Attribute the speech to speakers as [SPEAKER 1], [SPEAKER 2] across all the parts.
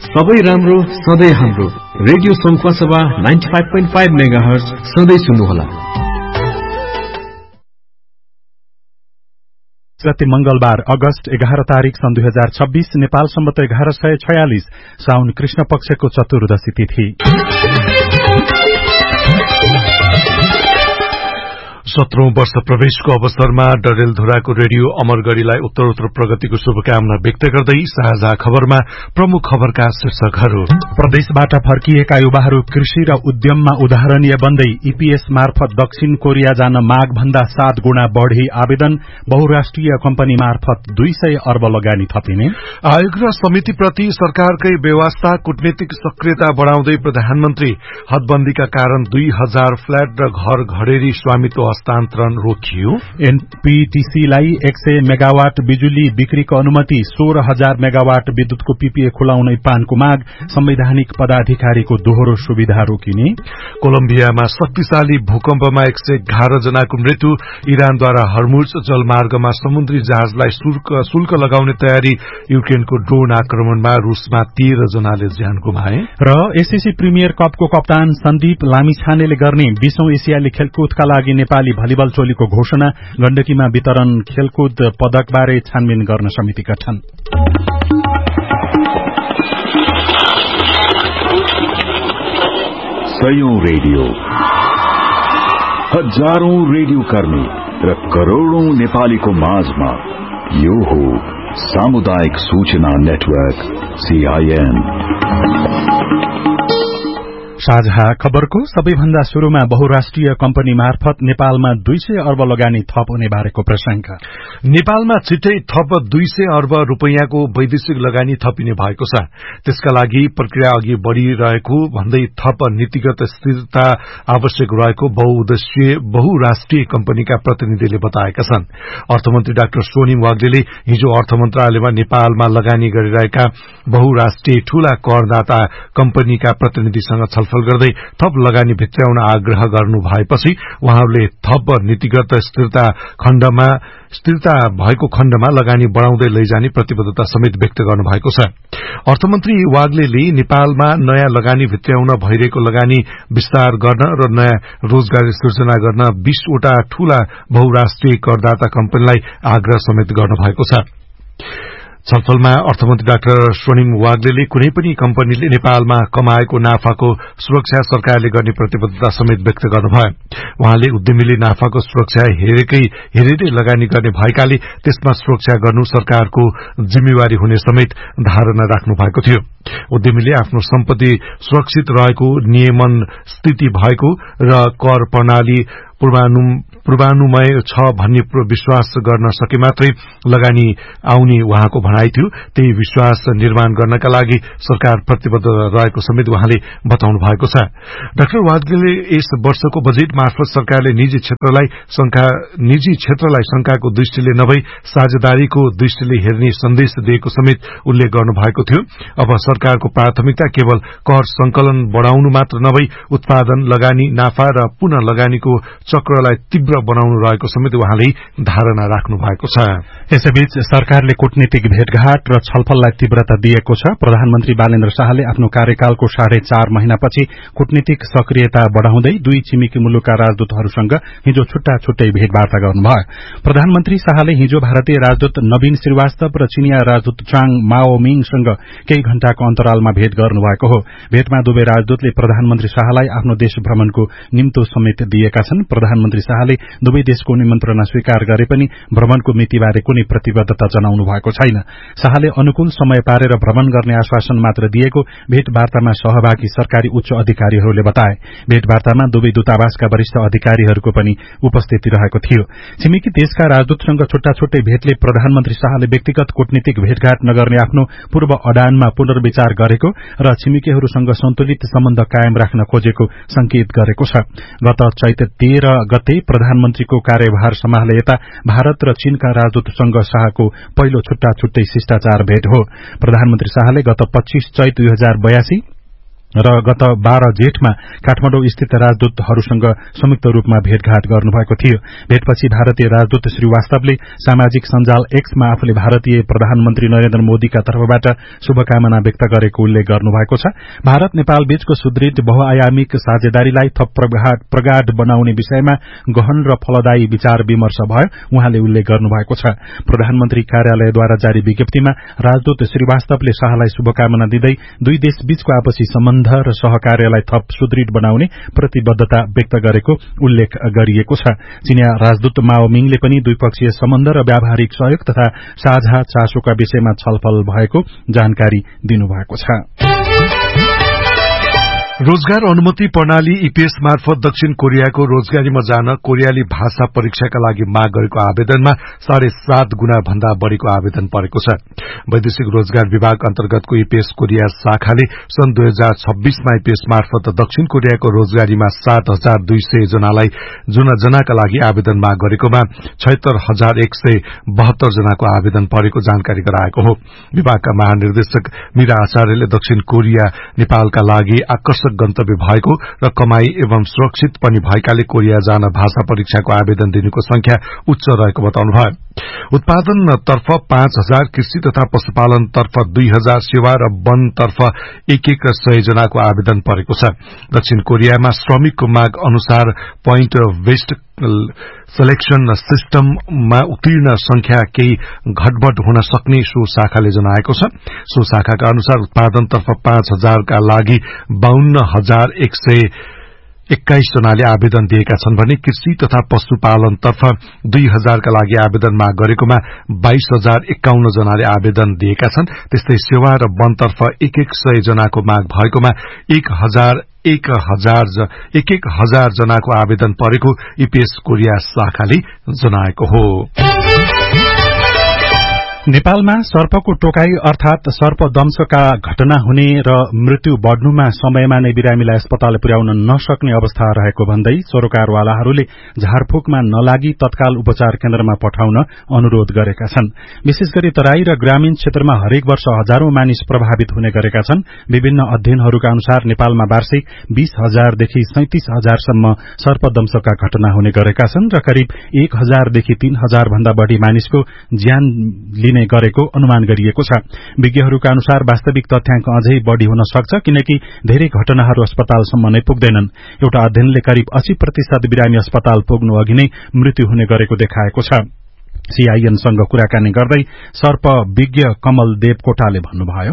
[SPEAKER 1] सबै राम्रो सधैँ हाम्रो रेडियो सङ्खुवासभा 95.5 मेगाहर्ज सधैँ सुन्नुहोला।
[SPEAKER 2] गते मंगलबार अगस्त 11 तारिक सन् 2026 नेपाल सम्वत 1146 साउन कृष्ण पक्षको चतुर्दशी तिथि।
[SPEAKER 3] 17औं वर्ष प्रवेशको अवसरमा डडेलधुराको रेडियो अमरगढ़ीलाई उत्तरोत्तर प्रगतिको शुभकामना व्यक्त गर्दै साझा खबरमा प्रमुख खबरका शीर्षकहरू।
[SPEAKER 2] प्रदेशबाट फर्किएका युवाहरू कृषि र उद्यममा उदाहरणीय बन्दै ईपीएस मार्फत दक्षिण कोरिया जान माग भन्दा 7 गुणा बढ़ी आवेदन। बहुराष्ट्रिय कम्पनी मार्फत 200 अर्ब लगानी थपिने।
[SPEAKER 3] आयोग र समितिप्रति सरकारकै व्यवस्था कूटनीतिक सक्रियता बढ़ाउँदै प्रधानमन्त्री हदबन्दीका कारण 2000 फ्ल्याट र घर घरेरी स्वामित्व हस्तान्तरण रोकियो।
[SPEAKER 2] एनपीटीसीलाई 100 मेगावाट बिजुली बिक्रीको अनुमति। 16,000 मेगावाट विद्युतको पीपीए खुलाउनै पानको माग। संवैधानिक पदाधिकारीको दोहोरो सुविधा रोकिने।
[SPEAKER 3] कोलम्बियामा शक्तिशाली भूकम्पमा 111 जनाको मृत्यु। इरानद्वारा हर्मुज जलमार्गमा समुद्री जहाजलाई शुल्क लगाउने तयारी। युक्रेनको ड्रोन आक्रमणमा रूसमा 13 जनाले ज्यान गुमाए।
[SPEAKER 2] र एसएससी प्रिमियर कपको कप्तान सन्दीप लामिछानेले गर्ने 20औं एसियाली खेलकुदका लागि नेपाली भलिबल टोलीको घोषणा। गण्डकीमा वितरण खेलकुद पदकबारे छानबिन गर्न समिति गठन।
[SPEAKER 4] सयौं रेडियो, हजारौं रेडियो कर्मी र करोड़ौं नेपालीको माझमा यो हो सामुदायिक सूचना नेटवर्क CIN।
[SPEAKER 2] साझा खबरको सबैभन्दा शुरूमा बहुराष्ट्रिय कम्पनी मार्फत नेपालमा 200 अर्ब लगानी थप हुने बारेको प्रसंग।
[SPEAKER 3] नेपालमा छिट्टै थप 200 अर्ब रुपैयाँको वैदेशिक लगानी थपिने भएको छ। त्यसका लागि प्रक्रिया अघि बढ़िरहेको भन्दै थप नीतिगत स्थिरता आवश्यक रहेको बहुराष्ट्रिय कम्पनीका प्रतिनिधिले बताएका छन्। अर्थमन्त्री डाक्टर सोनिम वाग्लेले हिजो अर्थ मन्त्रालयमा नेपालमा लगानी गरिरहेका बहुराष्ट्रिय ठूला करदाता कम्पनीका प्रतिनिधिसँग छलफल गर्दै थप लगानी भित्र्याउन आग्रह गर्नु भएपछि उहाँहरूले थप नीतिगत स्थिरता भएको खण्डमा लगानी बढ़ाउँदै लैजाने प्रतिबद्धता समेत व्यक्त गर्नु भएको छ। अर्थमन्त्री वाग्लेले नेपालमा नयाँ लगानी भित्र्याउन भइरहेको लगानी विस्तार गर्न र नयाँ रोजगारी सृजना गर्न 20 वटा ठूला बहुराष्ट्रिय करदाता कम्पनीलाई आग्रह समेत गर्नु भएको छ। छलफलमा अर्थमन्त्री डाक्टर सोनिम वाग्लेले कुनै पनि कम्पनीले नेपालमा कमाएको नाफाको सुरक्षा सरकारले गर्ने प्रतिबद्धता समेत व्यक्त गर्नुभयो। उहाँले उद्यमीले नाफाको सुरक्षा हेरेरै लगानी गर्ने भएकाले त्यसमा सुरक्षा गर्नु सरकारको जिम्मेवारी हुने समेत धारणा राख्नु भएको थियो। उद्यमीले आफ्नो सम्पत्ति सुरक्षित रहेको, नियमन स्थिति भएको र कर प्रणाली पूर्वानुमय छ भन्ने विश्वास गर्न सके मात्रै लगानी आउने उहाँको भनाइ थियो। त्यही विश्वास निर्माण गर्नका लागि सरकार प्रतिबद्ध रहेको समेत उहाँले बताउनु भएको छ। डाक्टर वाग्लेले यस वर्षको बजेट मार्फत सरकारले निजी क्षेत्रलाई शंकाको दृष्टिले नभई साझेदारीको दृष्टिले हेर्ने सन्देश दिएको समेत उल्लेख गर्नु भएको थियो। अब सरकारको प्राथमिकता केवल कर संकलन बढ़ाउनु मात्र नभई उत्पादन, लगानी, नाफा र पुनः लगानीको चक्रलाई तीव्र बनाउनु रहेको समेत उहाँले धारणा राख्नु भएको छ।
[SPEAKER 2] यसैबीच सरकारले कूटनीतिक भेटघाट र छलफललाई तीव्रता दिएको छ। प्रधानमन्त्री बालेन्द्र शाहले आफ्नो कार्यकालको 4.5 महिनापछि कूटनीतिक सक्रियता बढ़ाउँदै दुई छिमेकी मुलुकका राजदूतहरूसँग हिजो छुट्टा छुट्टै भेटवार्ता गर्नुभयो। प्रधानमन्त्री शाहले हिजो भारतीय राजदूत नवीन श्रीवास्तव र चिनिया राजदूत चाङ माओमिङसँग केही घण्टाको अन्तरालमा भेट गर्नुभएको हो। भेटमा दुवै राजदूतले प्रधानमन्त्री शाहलाई आफ्नो देश भ्रमणको निम्तो समेत दिएका छन्। प्रधानमन्त्री शाहले दुवै देशको निमन्त्रणा स्वीकार गरे पनि भ्रमणको मितिबारे कुनै प्रतिबद्धता जनाउनु भएको छैन। शाहले अनुकूल समय पारेर भ्रमण गर्ने आश्वासन मात्र दिएको भेटवार्तामा सहभागी सरकारी उच्च अधिकारीहरूले बताए। भेटवार्तामा दुवै दूतावासका वरिष्ठ अधिकारीहरूको पनि उपस्थिति रहेको थियो। छिमेकी देशका राजदूतसँग छुट्टा छुट्टै भेटले प्रधानमन्त्री शाहले व्यक्तिगत कूटनीतिक भेटघाट नगर्ने आफ्नो पूर्व अडानमा पुनर्विचार गरेको र छिमेकीहरूसँग सन्तुलित सम्बन्ध कायम राख्न खोजेको संकेत गरेको छ। गत चैत 13 गते प्रधानमन्त्रीको कार्यभार सम्हाले यता भारत र चीनका राजदूतसँग शाहको पहिलो छुट्टा छुट्टै शिष्टाचार भेट हो। प्रधानमन्त्री शाहले गत 25 चैत 2082 र गत 12 जेठमा काठमाडौँ स्थित राजदूतहरूसँग संयुक्त रूपमा भेटघाट गर्नुभएको थियो। भेटपछि भारतीय राजदूत श्रीवास्तवले सामाजिक सञ्जाल एक्समा आफूले भारतीय प्रधानमन्त्री नरेन्द्र मोदीका तर्फबाट शुभकामना व्यक्त गरेको उल्लेख गर्नुभएको छ। भारत नेपाल बीचको सुदृढ बहुआयामिक साझेदारीलाई थप प्रगाढ बनाउने विषयमा गहन र फलदायी विचार विमर्श भयो, उहाँले उल्लेख गर्नुभएको छ। प्रधानमन्त्री कार्यालयद्वारा जारी विज्ञप्तिमा राजदूत श्रीवास्तवले शाहलाई शुभकामना दिँदै दुई देश बीचको आपसी सम्बन्ध र सहकार्यलाई थप सुदृढ बनाउने प्रतिबद्धता व्यक्त गरेको उल्लेख गरिएको छ। चिनिया राजदूत माओ मिङले पनि द्विपक्षीय सम्बन्ध र व्यावहारिक सहयोग तथा साझा चासोका विषयमा छलफल भएको जानकारी दिनुभएको छ।
[SPEAKER 3] रोजगार अनुमति प्रणाली ईपीएस मार्फत दक्षिण कोरियाको रोजगारीमा जान कोरियाली भाषा परीक्षाका लागि माग गरेको आवेदनमा 7.5 गुणा भन्दा बढ़ीको आवेदन परेको छ। वैदेशिक रोजगार विभाग अन्तर्गतको ईपीएस कोरिया शाखाले सन् 2026 मा ईपीएस मार्फत दक्षिण कोरियाको रोजगारीमा 7,200 जनाका लागि आवेदन माग गरेकोमा 76,172 जनाको आवेदन परेको जानकारी गराएको हो। विभागका महानिर्देशक मीरा आचार्यले दक्षिण कोरिया नेपालका लागि आकर्षक गन्तव्य भएको र कमाई एवं सुरक्षित पनि भएकाले कोरिया जान भाषा परीक्षाको आवेदन दिनेको संख्या उच्च रहेको बताउनुभयो। उत्पादन तर्फ 5,000, कृषि तथा पशुपालन तर्फ 2,000, सेवा र वन तर्फ 100 जनाको आवेदन परेको छ। दक्षिण कोरियामा श्रमिकको माग अनुसार पोइन्ट वेस्ट सेलेक्सन सिस्टममा उत्तीर्ण संख्या केही घटबड हुन सक्ने सो शाखाले जनाएको छ। सो शाखाका अनुसार उत्पादन तर्फ 5,000 का लागि 52,121 जनाले आवेदन दिएका छन् भने कृषि तथा पशुपालन तर्फ 2,000 का लागि आवेदन माग गरेकोमा 22,051 जनाले आवेदन दिएका छन्। त्यस्तै सेवा र वन तर्फ 100 जनाको माग भएकोमा 1,000 जनाको आवेदन परेको ईपीएस कोरिया शाखाले जनाएको हो।
[SPEAKER 2] नेपालमा सर्पको टोकाई अर्थात सर्पदंशका घटना हुने र मृत्यु बढ़नुमा समयमा नै बिरामीलाई अस्पताल पुर्याउन नसक्ने अवस्था रहेको भन्दै सरोकारवालाहरूले झारफूकमा नलागी तत्काल उपचार केन्द्रमा पठाउन अनुरोध गरेका छन्। विशेष गरी तराई र ग्रामीण क्षेत्रमा हरेक वर्ष हजारौं मानिस प्रभावित हुने गरेका छन्। विभिन्न अध्ययनहरूका अनुसार नेपालमा वार्षिक 20,000 देखि 37,000 सम्म सर्पदंशका घटना हुने गरेका छन् र करिब 1,000 देखि 3,000 भन्दा बढ़ी मानिसको ज्यान लिने गरेको अनुमान गरिएको छ। विज्ञहरूका अनुसार वास्तविक तथ्याङ्क अझै बढ़ी हुन सक्छ, किनकि धेरै घटनाहरू अस्पतालसम्म नै पुग्दैनन्। एउटा अध्ययनले करिब 80% बिरामी अस्पताल पुग्नु अघि नै मृत्यु हुने गरेको देखाएको छ। सीआईएनसँग कुराकानी गर्दै सर्प विज्ञ कमल देव कोटाले भन्नुभयो,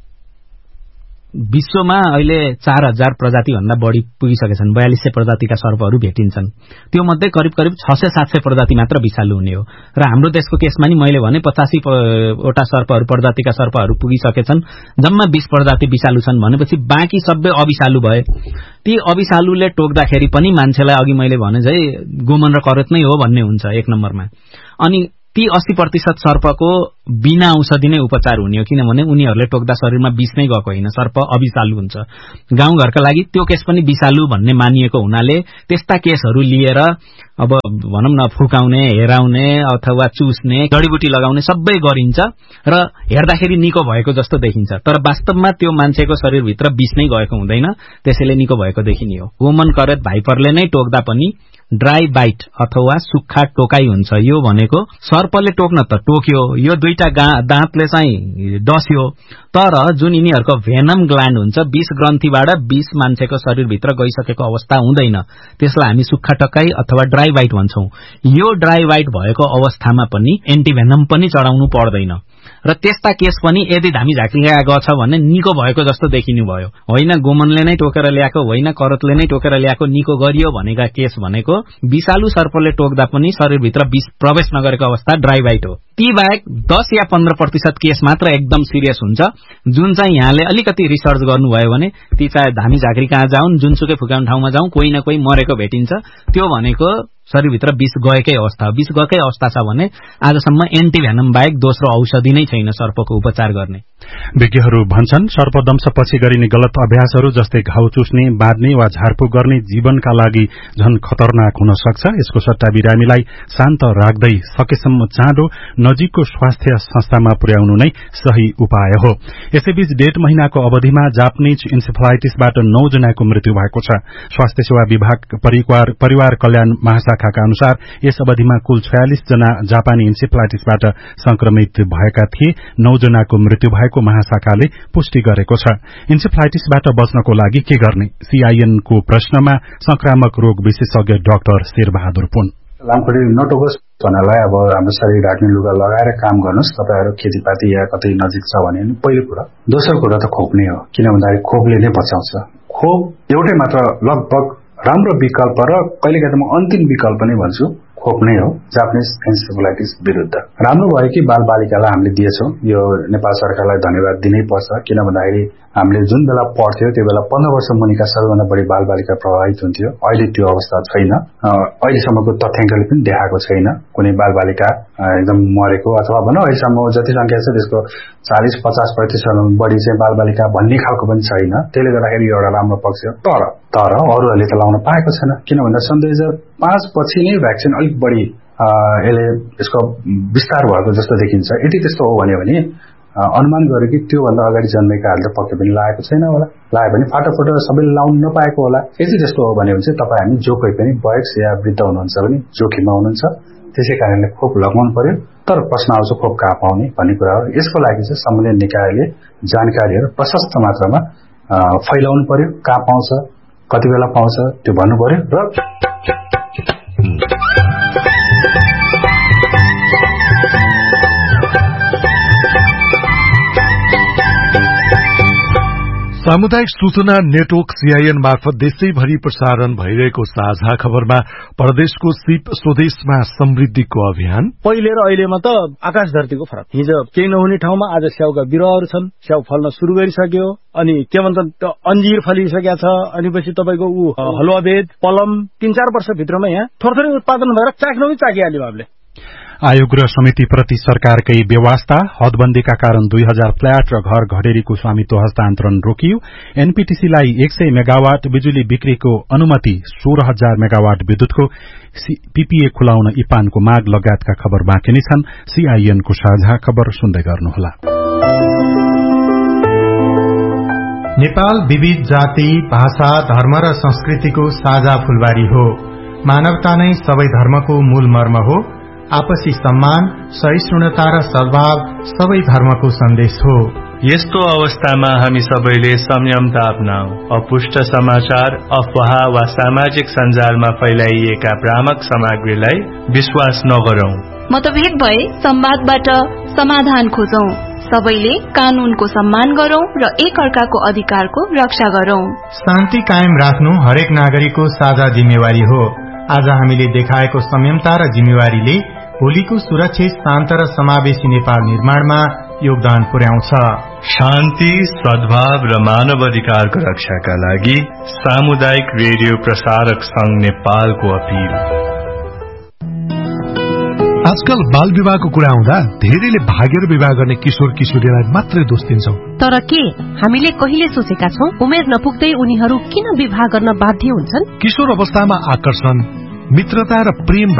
[SPEAKER 5] विश्वमा अहिले 4,000 प्रजाति भन्दा बढ़ी पुगिसकेछन्। 4200 प्रजातिका सर्पहरू भेटिन्छन्। त्यो मध्ये करिब 600-700 प्रजाति मात्र विषालु हुने हो र हाम्रो देशको केसमा नि मैले भने 85 वटा सर्पहरू प्रजातिका सर्पहरू पुगिसकेछन्। जम्मा 20 प्रजाति विषालु छन् भनेपछि बाँकी सबै अविषालु भए। ती अविषालुले टोक्दाखेरि पनि मान्छेलाई अघि मैले भने चाहिँ गोमन र करेत नै हो भन्ने हुन्छ एक नम्बरमा। अनि ती 80% सर्पको बिना औषधि नै उपचार हुने हो, किनभने उनीहरूले टोक्दा शरीरमा विष नै गएको होइन, सर्प अविषालु हुन्छ। गाउँघरका लागि त्यो केस पनि विषालु भन्ने मानिएको हुनाले त्यस्ता केसहरू लिएर अब भनौं न फुकाउने, हेराउने अथवा चुस्ने, जडीबुटी लगाउने सबै गरिन्छ र हेर्दाखेरि निको भएको जस्तो देखिन्छ। तर वास्तवमा त्यो मान्छेको शरीरभित्र विष नै गएको हुँदैन, त्यसैले निको भएको देखिने हो। गोमन करेत भाइपरले नै टोक्दा पनि ड्राई बाइट अथवा सुक्खा टोकाई हुन्छ। यो भनेको सर्पले टोक्न त टोक्यो, यो दुईटा दाँतले चाहिँ डस्यो, तर जुन यिनीहरूको भेनम ग्ल्यान्ड हुन्छ, विष ग्रन्थीबाट विष मान्छेको शरीरभित्र गइसकेको अवस्था हुँदैन। त्यसलाई हामी सुक्खा टोकाई अथवा ड्राई बाइट भन्छौं। यो ड्राई बाइट भएको अवस्थामा पनि एन्टिभेनम पनि चढाउनु पर्दैन र त्यस्ता केस पनि यदि धामी झाँक्रीका गछ भने निको भएको जस्तो देखिनु भयो। होइन गोमनले नै टोकेर ल्याएको, होइन करतले नै टोकेर ल्याएको, निको गरियो भनेका केस भनेको विषालु सर्पले टोक्दा पनि शरीरभित्र विष प्रवेश नगरेको अवस्था ड्राई बाइट हो। ती बाहेक 10 या 15% केस मात्र एकदम सिरियस हुन्छ, जुन चाहिँ यहाँले अलिकति रिसर्च गर्नुभयो भने ती चाहे धामी झाँक्री कहाँ जाउन्, जुनसुकै फुकाउने ठाउँमा जाउँ, कोही न कोही मरेको भेटिन्छ। त्यो भनेको शरीरभित्र विष गएकै अवस्था। विष गएकै अवस्था छ भने आजसम्म एन्टिभेनम बाहेक दोस्रो औषधि नै छैन सर्पको उपचार गर्ने।
[SPEAKER 2] विज्ञहरू भन्छन् सर्पदंशपछि गरिने गलत अभ्यासहरू जस्तै घाउ चुस्ने, बाँध्ने वा झारफूक गर्ने जीवनका लागि झन खतरनाक हुन सक्छ। यसको सट्टा बिरामीलाई शान्त राख्दै सकेसम्म चाँडो नजिकको स्वास्थ्य संस्थामा पुर्याउनु नै सही उपाय हो। यसैबीच 1.5 महिनाको अवधिमा जापानीज इन्सेफलाइटिसबाट 9 जनाको मृत्यु भएको छ। स्वास्थ्य सेवा विभाग परिवार कल्याण महाशाखाका अनुसार यस अवधिमा कुल 46 जना जापानी इन्सेफलाइटिसबाट संक्रमित भएका थिए। 9 जनाको मृत्यु भएको महाशाखाले पुष्टि गरेको छ। इन्सेफलाइटिसबाट बच्नको लागि के गर्ने? सीआईएन को प्रश्नमा संक्रामक रोग विशेषज्ञ डाक्टर शेरबहादुर पुन।
[SPEAKER 6] लामखुट्टे नटोकोस् भन्नलाई अब हाम्रो शरीर ढाक्ने लुगा लगाएर काम गर्नुहोस्। तपाईहरु खेतीपाती या कतै नजिक छ भने पहिलो कुरा। दोस्रो कुरा त खोप नै हो, किन भन्दाखेरि खोपले नै बचाउँछ। खोप एउटै मात्र लगभग राम्रो विकल्प र कहिलेकाहीँ म अन्तिम विकल्प नै भन्छु, खोप नै हो जापानीज एन्सेफलाइटिस विरुद्ध। राम्रो भयो कि बालबालिकालाई हामीले दिएछौं। यो नेपाल सरकारलाई धन्यवाद दिनै पर्छ, किन भन्दाखेरि हामीले जुन बेला पढ्थ्यो त्यो बेला 15 वर्ष मुनिका सबैभन्दा बढी बालबालिका प्रभावित हुन्थ्यो। अहिले त्यो अवस्था छैन। अहिलेसम्मको तथ्याङ्कले पनि देखाएको छैन कुनै बालबालिका एकदम मरेको, अथवा भनौं अहिलेसम्म जति संख्या छ त्यसको 40-50% बढी चाहिँ बालबालिका भन्ने खालको पनि छैन। त्यसले गर्दाखेरि यो एउटा राम्रो पक्ष हो। तर अरूहरूले त लाउन पाएको छैन, किन भन्दा सन् 2005 पछि नै भ्याक्सिन अलिक बढी यसको विस्तार भएको जस्तो देखिन्छ। यदि त्यस्तो हो भने अनुमान गरे कि त्यो भन्दा अगाडि जन्मेकाहरूले त पक्कै पनि लागेको छैन होला, लाग्यो भने फाटोफाटो सबैले लाउन नपाएको होला। यदि त्यस्तो हो भने चाहिँ तपाईँ हामी जो कोही पनि वयस्क या वृद्ध हुनुहुन्छ भने जोखिममा हुनुहुन्छ, त्यसै कारणले खोप लगाउनु पर्यो। तर प्रश्न आउँछ खोप कहाँ पाउने भन्ने कुरा हो। यसको लागि चाहिँ सम्बन्धित निकायले जानकारीहरू प्रशस्त मात्रामा फैलाउनु पर्यो। कहाँ पाउँछ, कति बेला पाउँछ त्यो भन्नु पर्यो। र
[SPEAKER 3] सामुदायिक सूचना नेटवर्क सीआईएन मार्फत देशैभरि प्रसारण भइरहेको साझा खबरमा प्रदेशको सिप स्वदेशमा समृद्धिको अभियान।
[SPEAKER 7] पहिले र अहिलेमा त आकाश धरतीको फरक। हिजो केही नहुने ठाउँमा आज स्याउका बिरुवाहरू छन्, स्याउ फल्न सुरु गरिसक्यो, अनि के भन्छन् अन्जीर फलिसकेको छ, अनि पछि तपाईको हलुवाबेद, पलम 3-4 वर्ष भित्रमा यहाँ थोरै उत्पादन भएर चाख्न पनि चाकिहाल्यो हामीले।
[SPEAKER 2] आयोग र समिति प्रति सरकारकै व्यवस्था। हदबन्दीका कारण 2000 फ्ल्याट र घर घडेरीको स्वामित्व हस्तान्तरण रोकियो। एनपीटीसीलाई 100 मेगावाट बिजुली बिक्रीको अनुमति। 16,000 मेगावाट विद्युतको पीपीए खुलाउन इपानको माग लगायतका खबर बाँकी नै छन्। सीआईएनको साझा खबर सुन्दै गर्नुहोला।
[SPEAKER 8] नेपाल विविध जाति, भाषा, धर्म र संस्कृतिको साझा फूलबारी हो। मानवता नै सबै धर्मको मूल मर्म हो। आपसी सम्मान, सहिष्णुता र सद्भाव सबै धर्मको सन्देश हो।
[SPEAKER 9] यस्तो अवस्थामा हामी सबैले संयमता अपनाऊ। अपुष्ट समाचार, अफवाह वा सामाजिक सञ्जालमा फैलाइएका भ्रामक सामग्रीलाई विश्वास नगरौं।
[SPEAKER 10] मतभेद भए संवादबाट समाधान खोजौं। सबैले कानूनको सम्मान गरौं र एक अर्काको अधिकारको रक्षा गरौं।
[SPEAKER 8] शान्ति कायम राख्नु हरेक नागरिकको साझा जिम्मेवारी हो। आज हामीले देखाएको संयमता र जिम्मेवारीले भोलिको सुरक्षित, शान्त र समावेशी नेपाल निर्माणमा योगदान पुर्याउँछ।
[SPEAKER 9] शान्ति, सद्भाव र मानव अधिकारको रक्षाका लागि सामुदायिक रेडियो प्रसारक संघ नेपालको अपील।
[SPEAKER 3] आजकल बाल विवाहको कुरा आउँदा धेरैले भागेर विवाह गर्ने किशोर किशोरीलाई मात्रै दोष दिन्छौं।
[SPEAKER 11] तर के हामीले कहिले सोचेका छौं उमेर नपुग्दै उनीहरू किन विवाह गर्न बाध्य हुन्छन्?
[SPEAKER 3] किशोर अवस्थामा आकर्षण, मित्रता र प्रेम